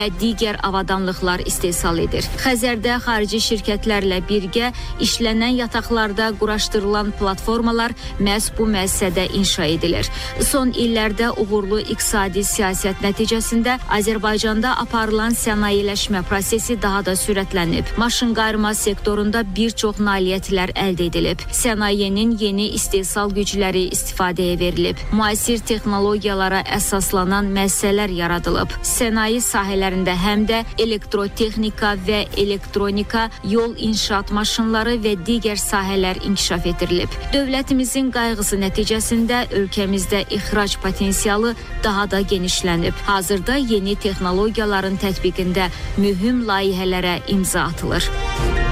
digər avadanlıqlar istehsal edir. Xəzərdə xarici şirkətlərlə birgə işlənən yataqlarda quraşdırılan platformalar məhz bu müəssisədə inşa edilir. Son illərdə uğurlu iqtisadi siyasət nəticəsində Azərbaycanda aparılan sənayeləşmə prosesi daha da sürətlənib. Maşınqayırma sektorunda bir çox nailiyyətlər əldə edilib. Sənayenin yeni istehsal gücləri istifadəyə verilib. Müasir texnologiyalara əsaslanan müəssisələr yaradılıb. Sənaye sahələrində həm də elektrotexnika və elektronika, yol inşaat maşınları və digər sahələr inkişaf etdirilib. Dövlətimizin qayğısı nəticəsində ölkəmizdə ixrac potensialı daha da genişlənib. Hazırda yeni texnologiyaların tətbiqində mühüm layihələrə imza atılır.